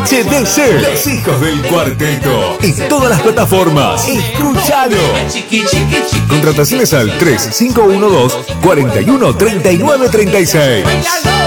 HDC, los hijos del cuarteto. En todas las plataformas. Escúchalo. Contrataciones al 3512 41 39 36.